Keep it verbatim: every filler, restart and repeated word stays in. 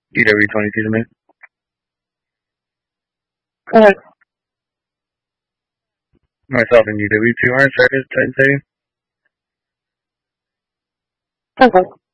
U W twenty-two to me. Correct. Myself and U W two hundred, Circus, Titan City. Perfect.